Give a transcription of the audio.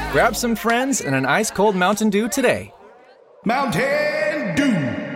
Grab some friends and an ice cold Mountain Dew today. Mountain Dew.